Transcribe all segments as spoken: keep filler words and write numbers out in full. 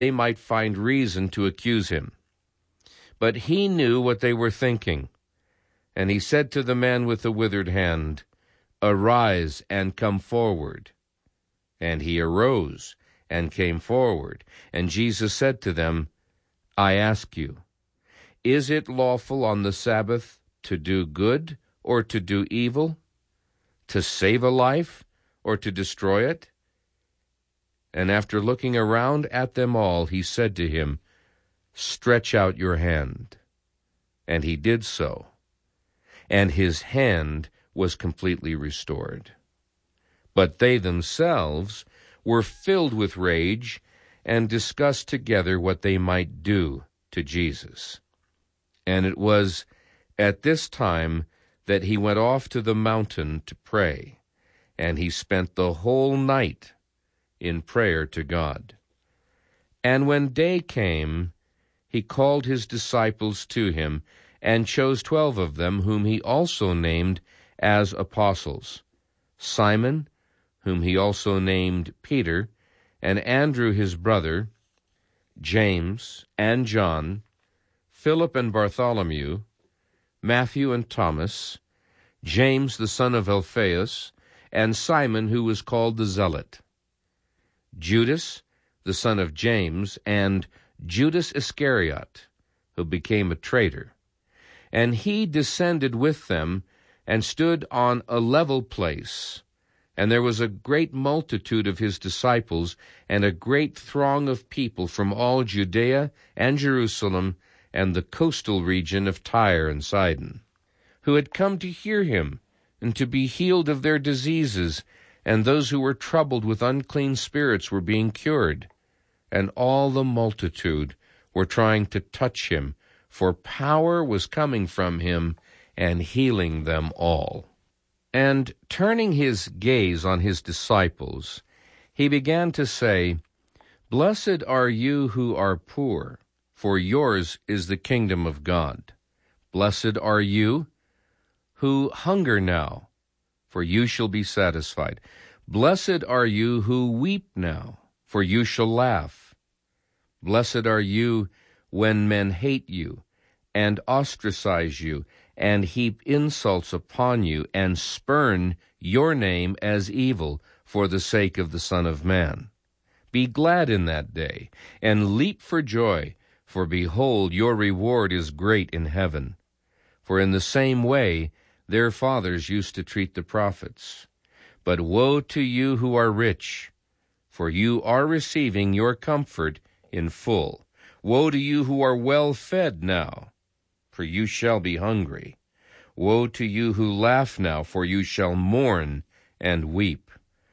they might find reason to accuse him. But he knew what they were thinking, and he said to the man with the withered hand, "Arise and come forward." And he arose and came forward. And Jesus said to them, "I ask you, is it lawful on the Sabbath to do good or to do evil, to save a life or to destroy it?" And after looking around at them all, he said to him, "Stretch out your hand." And he did so, and his hand was completely restored. But they themselves were filled with rage and discussed together what they might do to Jesus. And it was at this time that he went off to the mountain to pray, and he spent the whole night in prayer to God. And when day came, he called his disciples to him, and chose twelve of them, whom he also named as apostles: Simon, whom he also named Peter, and Andrew his brother, James and John, Philip and Bartholomew, Matthew and Thomas, James the son of Alphaeus, and Simon, who was called the Zealot, Judas the son of James, and Judas Iscariot, who became a traitor. And he descended with them, and stood on a level place. And there was a great multitude of his disciples, and a great throng of people from all Judea and Jerusalem, and the coastal region of Tyre and Sidon, who had come to hear him, and to be healed of their diseases, and those who were troubled with unclean spirits were being cured. And all the multitude were trying to touch him, for power was coming from him and healing them all. And turning his gaze on his disciples, he began to say, "Blessed are you who are poor, for yours is the kingdom of God. Blessed are you who hunger now, for you shall be satisfied. Blessed are you who weep now, for you shall laugh. Blessed are you when men hate you, and ostracize you, and heap insults upon you, and spurn your name as evil for the sake of the Son of Man. Be glad in that day, and leap for joy, for behold, your reward is great in heaven. For in the same way their fathers used to treat the prophets. But woe to you who are rich, for you are receiving your comfort in full. Woe to you who are well fed now, for you shall be hungry. Woe to you who laugh now, for you shall mourn and weep.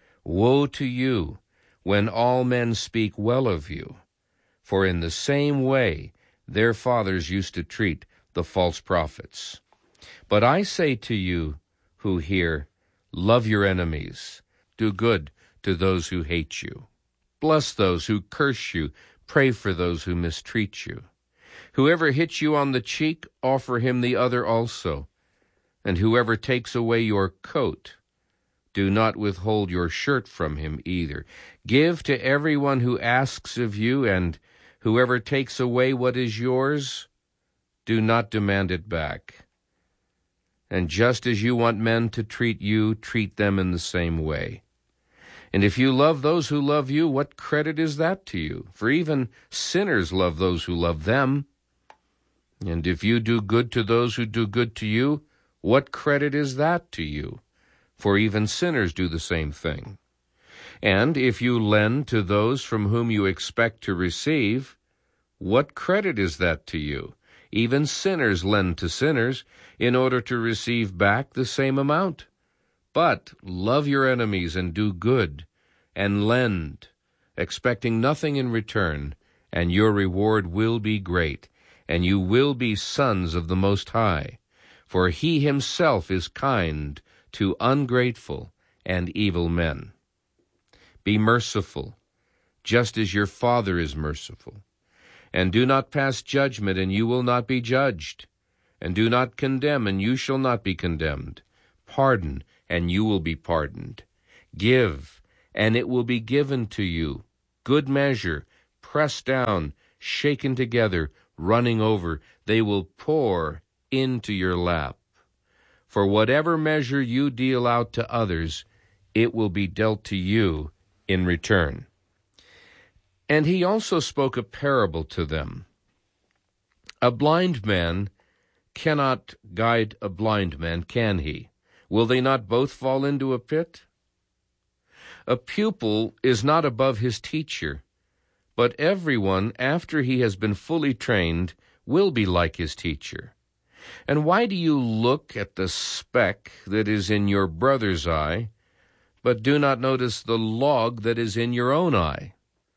Woe to you when all men speak well of you, for in the same way their fathers used to treat the false prophets. But I say to you who hear, love your enemies, do good to those who hate you, bless those who curse you, pray for those who mistreat you. Whoever hits you on the cheek, offer him the other also. And whoever takes away your coat, do not withhold your shirt from him either. Give to everyone who asks of you, and whoever takes away what is yours, do not demand it back. And just as you want men to treat you, treat them in the same way. And if you love those who love you, what credit is that to you? For even sinners love those who love them. And if you do good to those who do good to you, what credit is that to you? For even sinners do the same thing. And if you lend to those from whom you expect to receive, what credit is that to you? Even sinners lend to sinners in order to receive back the same amount. But love your enemies and do good, and lend, expecting nothing in return, and your reward will be great, and you will be sons of the Most High. For he himself is kind to ungrateful and evil men. Be merciful, just as your Father is merciful. And do not pass judgment, and you will not be judged. And do not condemn, and you shall not be condemned. Pardon, and you will be pardoned. Give, and it will be given to you. Good measure, pressed down, shaken together, running over, they will pour into your lap. For whatever measure you deal out to others, it will be dealt to you in return. And he also spoke a parable to them. A blind man cannot guide a blind man, can he? Will they not both fall into a pit? A pupil is not above his teacher, but everyone, after he has been fully trained, will be like his teacher. And why do you look at the speck that is in your brother's eye, but do not notice the log that is in your own eye?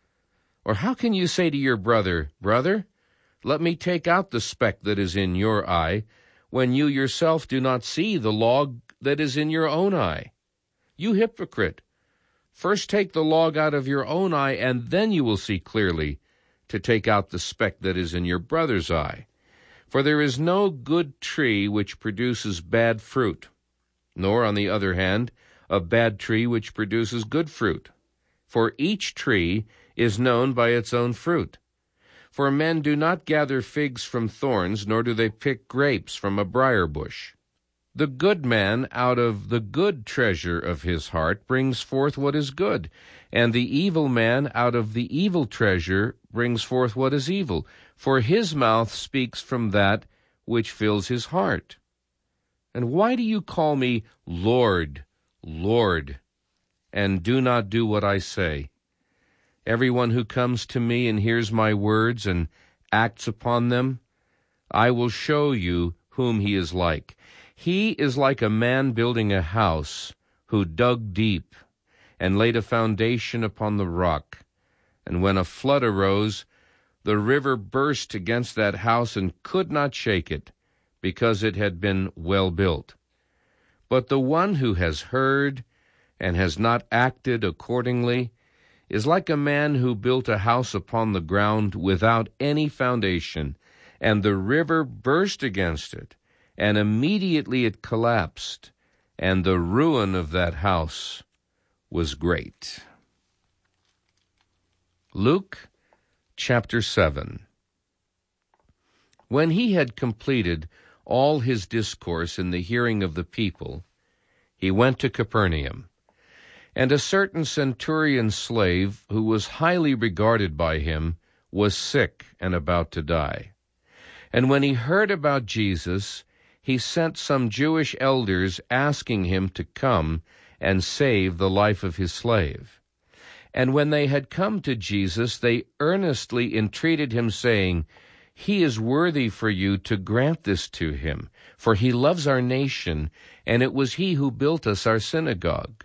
Or how can you say to your brother, Brother, let me take out the speck that is in your eye, when you yourself do not see the log that is in your own eye? You hypocrite! First take the log out of your own eye, and then you will see clearly to take out the speck that is in your brother's eye. For there is no good tree which produces bad fruit, nor, on the other hand, a bad tree which produces good fruit. For each tree is known by its own fruit. For men do not gather figs from thorns, nor do they pick grapes from a briar bush. The good man out of the good treasure of his heart brings forth what is good, and the evil man out of the evil treasure brings forth what is evil. For his mouth speaks from that which fills his heart. And why do you call me Lord, Lord, and do not do what I say? Everyone who comes to me and hears my words and acts upon them, I will show you whom he is like. He is like a man building a house, who dug deep and laid a foundation upon the rock. And when a flood arose, the river burst against that house and could not shake it, because it had been well built. But the one who has heard and has not acted accordingly is like a man who built a house upon the ground without any foundation, and the river burst against it, and immediately it collapsed, and the ruin of that house was great. Luke chapter seven. When he had completed all his discourse in the hearing of the people, he went to Capernaum. And a certain centurion slave, who was highly regarded by him, was sick and about to die. And when he heard about Jesus, he sent some Jewish elders asking him to come and save the life of his slave. And when they had come to Jesus, they earnestly entreated him, saying, He is worthy for you to grant this to him, for he loves our nation, and it was he who built us our synagogue.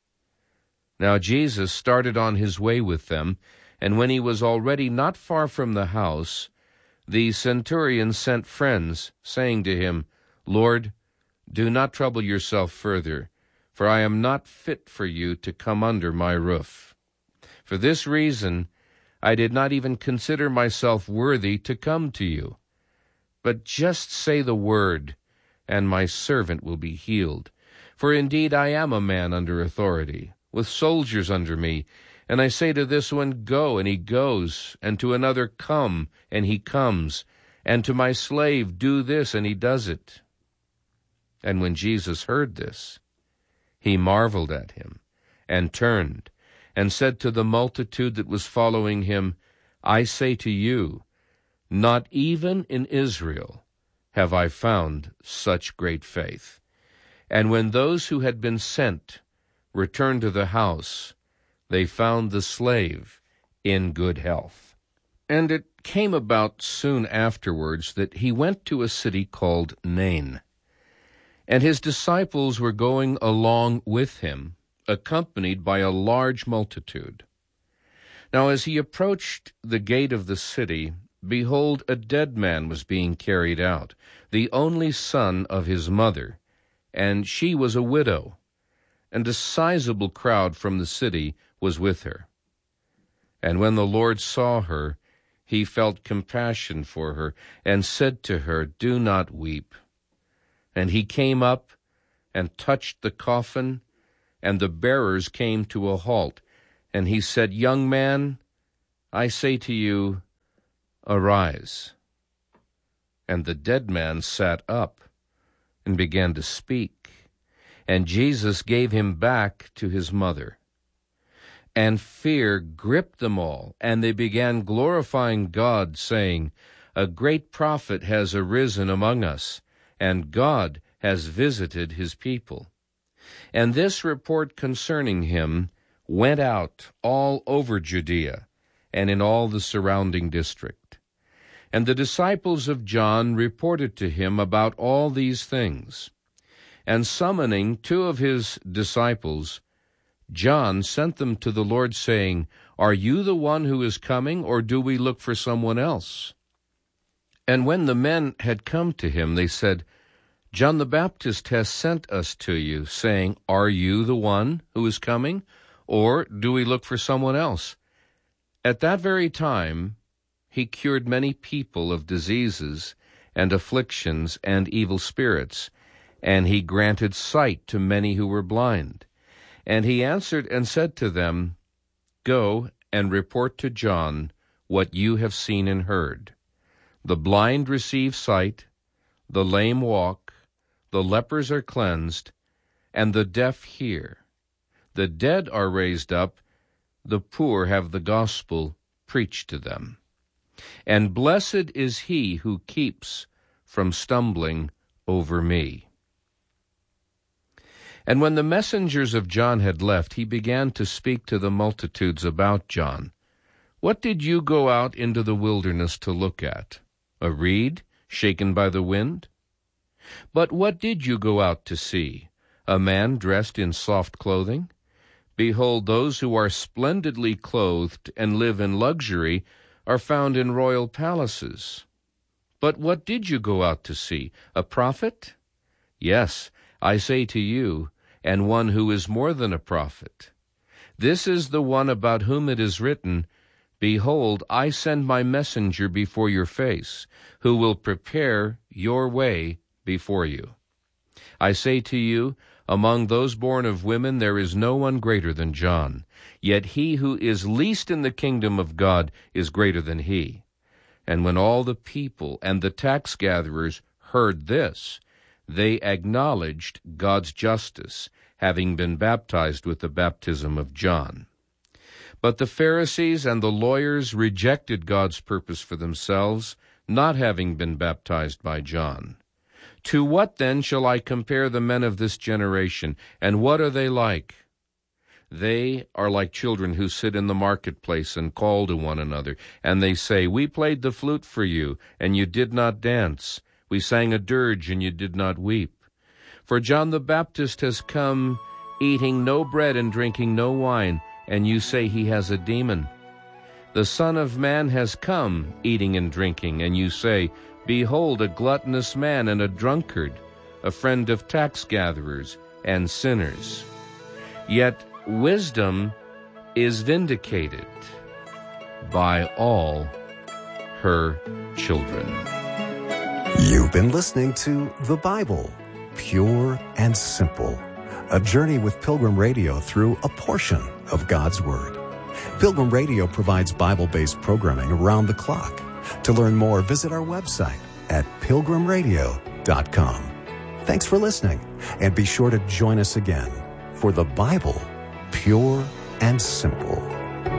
Now Jesus started on his way with them, and when he was already not far from the house, the centurion sent friends, saying to him, Lord, do not trouble yourself further, for I am not fit for you to come under my roof. For this reason I did not even consider myself worthy to come to you. But just say the word, and my servant will be healed. For indeed I am a man under authority, with soldiers under me, and I say to this one, Go, and he goes, and to another, Come, and he comes, and to my slave, Do this, and he does it. And when Jesus heard this, he marveled at him, and turned, and said to the multitude that was following him, I say to you, not even in Israel have I found such great faith. And when those who had been sent returned to the house, they found the slave in good health. And it came about soon afterwards that he went to a city called Nain. And his disciples were going along with him, accompanied by a large multitude. Now as he approached the gate of the city, behold, a dead man was being carried out, the only son of his mother, and she was a widow, and a sizable crowd from the city was with her. And when the Lord saw her, he felt compassion for her, and said to her, Do not weep. And he came up and touched the coffin, and the bearers came to a halt. And he said, Young man, I say to you, arise. And the dead man sat up and began to speak, and Jesus gave him back to his mother. And fear gripped them all, and they began glorifying God, saying, A great prophet has arisen among us, and God has visited his people. And this report concerning him went out all over Judea and in all the surrounding district. And the disciples of John reported to him about all these things. And summoning two of his disciples, John sent them to the Lord, saying, Are you the one who is coming, or do we look for someone else? And when the men had come to him, they said, John the Baptist has sent us to you, saying, Are you the one who is coming, or do we look for someone else? At that very time he cured many people of diseases and afflictions and evil spirits, and he granted sight to many who were blind. And he answered and said to them, Go and report to John what you have seen and heard. The blind receive sight, the lame walk, the lepers are cleansed, and the deaf hear. The dead are raised up, the poor have the gospel preached to them. And blessed is he who keeps from stumbling over me. And when the messengers of John had left, he began to speak to the multitudes about John. What did you go out into the wilderness to look at? A reed shaken by the wind? But what did you go out to see? A man dressed in soft clothing? Behold, those who are splendidly clothed and live in luxury are found in royal palaces. But what did you go out to see? A prophet? Yes, I say to you, and one who is more than a prophet. This is the one about whom it is written, Behold, I send my messenger before your face, who will prepare your way before you. I say to you, among those born of women there is no one greater than John, yet he who is least in the kingdom of God is greater than he. And when all the people and the tax gatherers heard this, they acknowledged God's justice, having been baptized with the baptism of John. But the Pharisees and the lawyers rejected God's purpose for themselves, not having been baptized by John. To what then shall I compare the men of this generation, and what are they like? They are like children who sit in the marketplace and call to one another, and they say, We played the flute for you, and you did not dance. We sang a dirge, and you did not weep. For John the Baptist has come, eating no bread and drinking no wine, and you say he has a demon. The Son of Man has come, eating and drinking, and you say, Behold, a gluttonous man and a drunkard, a friend of tax gatherers and sinners. Yet wisdom is vindicated by all her children. You've been listening to The Bible, Pure and Simple, a journey with Pilgrim Radio through a portion of God's Word. Pilgrim Radio provides Bible-based programming around the clock. To learn more, visit our website at pilgrim radio dot com. Thanks for listening, and be sure to join us again for The Bible, Pure and Simple.